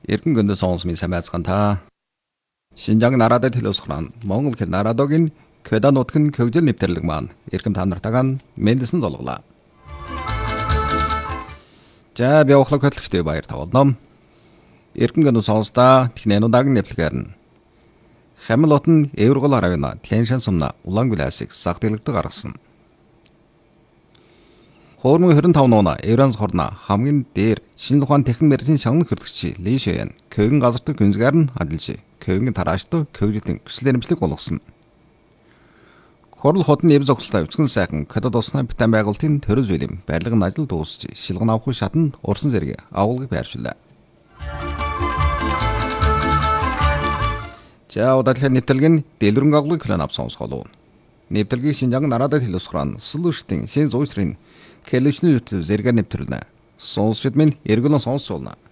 Эргэн гүндэ сонсмын самайцхан та. Шинжаан нарадад хэлосхран Монгол хэл нарадогийн Кведа нутгийн көгжил нэвтэрлэг маань эрхэм та нартайгаа мэндсэн золглоо. За би охлог хөтлөгтэй баяр тавуулна. Эргэн гүндэ сонстаа технэнудагийн нэвтлэгээр нь Хамилот нь Эвэргол аравна Тяншан сумна Улаангүлэсийг сагдилэгдэг гаргасан. Хоормын 25 нууна Евранс хорна хамгийн дээр шинэ ухаан техник мэржийн шагнал хөтлөгч Ли Шэйн көгөн газарт гүнзгээр нь адилж көгөн тарааштай көгжлийн хүсэл эрмэлзлийг болгосон. Хорл хотны эв зогсолтой өчгөн сайхан кодод уснаа битэн байгуулалтын төрөл зүйлэм барилгын ажил дуусч шилгэн авах шатанд урсан зэрэг агуулгыг байршууллаа. За удаадлын нэвтрэлгийн дэлгэрэнг агуулгыг хөлөн авсан сонсголоо. Нэвтрэлгийг Шинжаан нарадад хэлосхран Сүлүштийн шин зуйсрын Кэлэвчний YouTube зэрэгээр нэвтрүүлнэ. Сонсчид минь эргүүлэн сонсуулна.